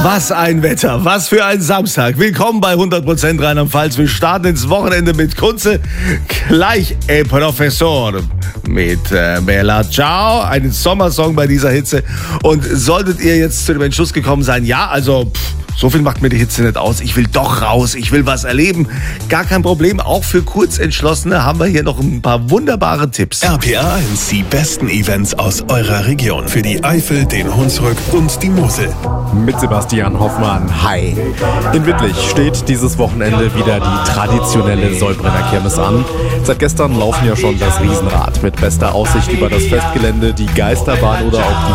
Was ein Wetter, was für ein Samstag. Willkommen bei 100% Rheinland-Pfalz. Wir starten ins Wochenende mit Kunze. Gleich Professor mit Bella Ciao. Einen Sommersong bei dieser Hitze. Und solltet ihr jetzt zu dem Entschluss gekommen sein, ja, also so viel macht mir die Hitze nicht aus. Ich will doch raus, ich will was erleben. Gar kein Problem, auch für Kurzentschlossene haben wir hier noch ein paar wunderbare Tipps. RPA 1, die besten Events aus eurer Region. Für die Eifel, den Hunsrück und die Mosel. Mit Sebastian Hoffmann. Hi. In Wittlich steht dieses Wochenende wieder die traditionelle Sollbrenner Kirmes an. Seit gestern laufen ja schon das Riesenrad mit bester Aussicht über das Festgelände, die Geisterbahn oder auch die